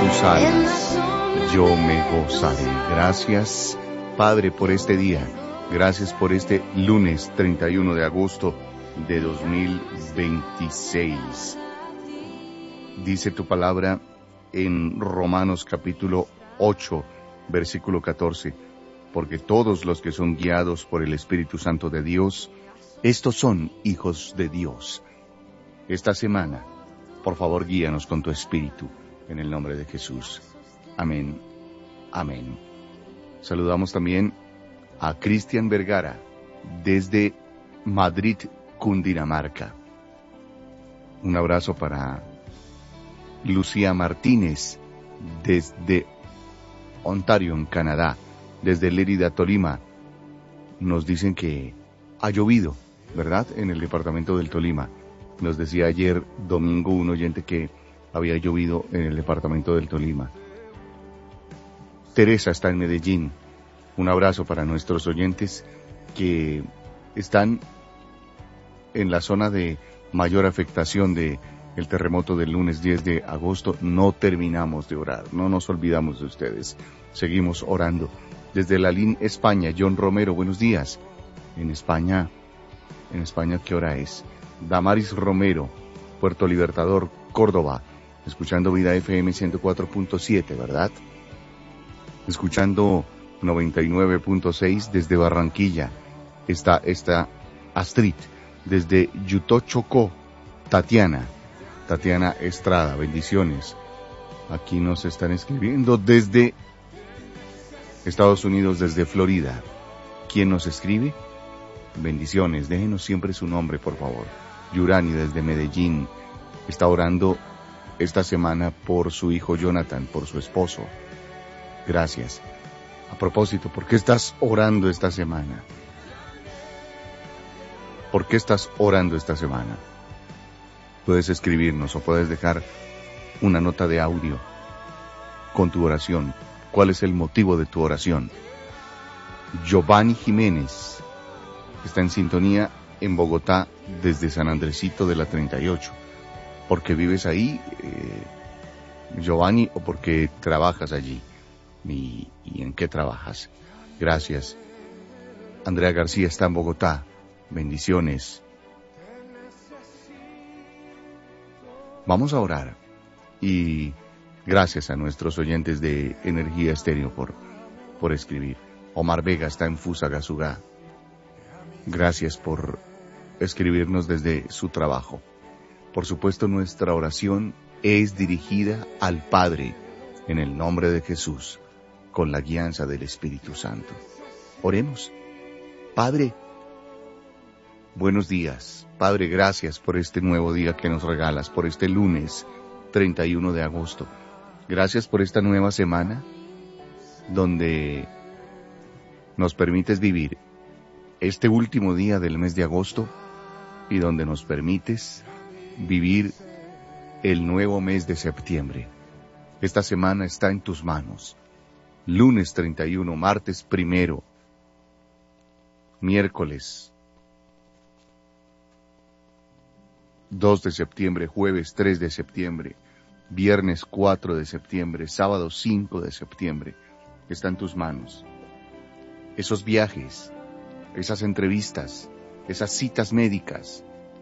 gozares, yo me gozaré. Gracias, Padre, por este día. Gracias por este lunes 31 de agosto de 2026. Dice tu palabra en Romanos capítulo 8, versículo 14. Porque todos los que son guiados por el Espíritu Santo de Dios, estos son hijos de Dios. Esta semana, por favor, guíanos con tu Espíritu, en el nombre de Jesús. Amén. Amén. Saludamos también a Cristian Vergara, desde Madrid, Cundinamarca. Un abrazo para Lucía Martínez, desde Ontario, en Canadá. Desde Lérida, Tolima, nos dicen que ha llovido, ¿verdad?, en el departamento del Tolima. Nos decía ayer domingo un oyente que había llovido en el departamento del Tolima. Teresa está en Medellín. Un abrazo para nuestros oyentes que están en la zona de mayor afectación de el terremoto del lunes 10 de agosto. No terminamos de orar, no nos olvidamos de ustedes. Seguimos orando. Desde Lalín, España, John Romero, buenos días. En España, ¿qué hora es? Damaris Romero, Puerto Libertador, Córdoba, escuchando Vida FM 104.7, ¿verdad? Escuchando 99.6 desde Barranquilla. Está Astrid, desde Yutó, Chocó, Tatiana Estrada, bendiciones. Aquí nos están escribiendo desde Estados Unidos, desde Florida. ¿Quién nos escribe? Bendiciones, déjenos siempre su nombre, por favor. Yurani, desde Medellín, está orando esta semana por su hijo Jonathan, por su esposo. Gracias. A propósito, ¿por qué estás orando esta semana? ¿Por qué estás orando esta semana? Puedes escribirnos o puedes dejar una nota de audio con tu oración. ¿Cuál es el motivo de tu oración? Giovanni Jiménez está en sintonía en Bogotá desde San Andresito de la 38. ¿Por qué vives ahí, Giovanni, o porque trabajas allí? ¿Y en qué trabajas? Gracias. Andrea García está en Bogotá. Bendiciones. Vamos a orar. Y gracias a nuestros oyentes de Energía Estéreo por escribir. Omar Vega está en Fusagasugá. Gracias por escribirnos desde su trabajo. Por supuesto, nuestra oración es dirigida al Padre, en el nombre de Jesús, con la guianza del Espíritu Santo. Oremos. Padre, buenos días. Padre, gracias por este nuevo día que nos regalas, por este lunes 31 de agosto. Gracias por esta nueva semana donde nos permites vivir este último día del mes de agosto y donde nos permites vivir el nuevo mes de septiembre. Esta semana está en tus manos. Lunes 31, martes 1, miércoles 2 de septiembre, jueves 3 de septiembre, viernes 4 de septiembre, sábado 5 de septiembre, está en tus manos. Esos viajes, esas entrevistas, esas citas médicas,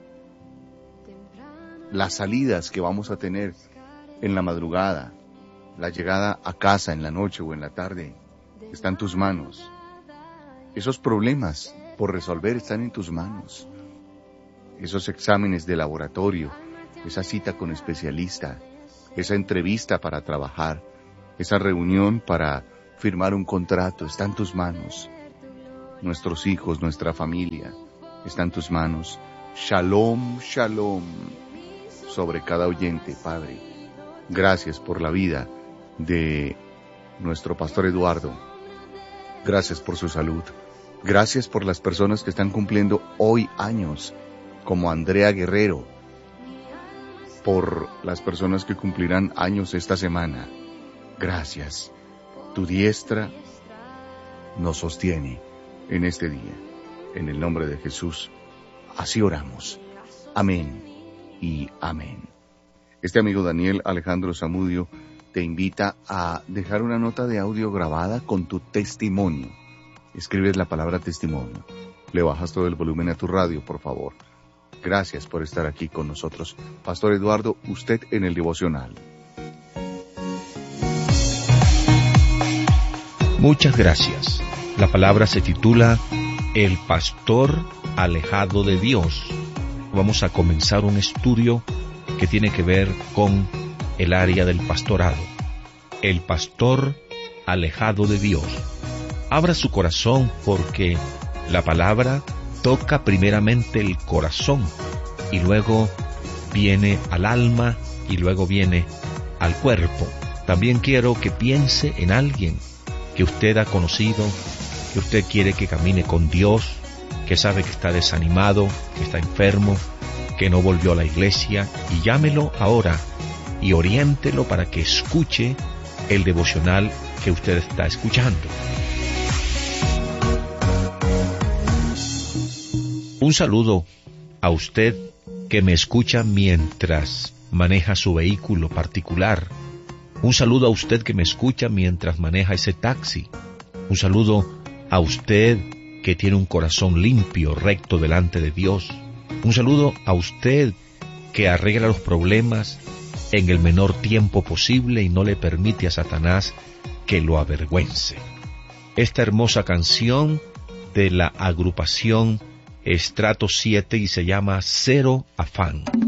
las salidas que vamos a tener en la madrugada, la llegada a casa en la noche o en la tarde, está en tus manos. Esos problemas por resolver están en tus manos. Esos exámenes de laboratorio, esa cita con especialista, esa entrevista para trabajar, esa reunión para firmar un contrato, está en tus manos. Nuestros hijos, nuestra familia, está en tus manos. Shalom, shalom, sobre cada oyente, Padre. Gracias por la vida de nuestro pastor Eduardo. Gracias por su salud. Gracias por las personas que están cumpliendo hoy años, como Andrea Guerrero, por las personas que cumplirán años esta semana. Gracias. Tu diestra nos sostiene en este día. En el nombre de Jesús, así oramos. Amén y amén. Este amigo Daniel Alejandro Zamudio te invita a dejar una nota de audio grabada con tu testimonio. Escribes la palabra testimonio. Le bajas todo el volumen a tu radio, por favor. Gracias por estar aquí con nosotros. Pastor Eduardo, usted en el devocional. Muchas gracias. La palabra se titula El pastor alejado de Dios. Vamos a comenzar un estudio que tiene que ver con el área del pastorado. El pastor alejado de Dios. Abra su corazón porque la palabra toca primeramente el corazón y luego viene al alma y luego viene al cuerpo. También quiero que piense en alguien que usted ha conocido, que usted quiere que camine con Dios, que sabe que está desanimado, que está enfermo, que no volvió a la iglesia, y llámelo ahora y oriéntelo para que escuche el devocional que usted está escuchando. Un saludo a usted que me escucha mientras maneja su vehículo particular. Un saludo a usted que me escucha mientras maneja ese taxi. Un saludo a usted que tiene un corazón limpio, recto delante de Dios. Un saludo a usted que arregla los problemas en el menor tiempo posible y no le permite a Satanás que lo avergüence. Esta hermosa canción de la agrupación Estrato 7 y se llama Cero Afán.